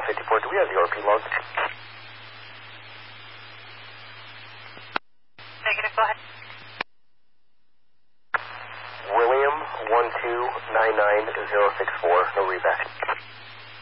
154, do we have the RP log? Negative, go ahead. William 1299064, no reback.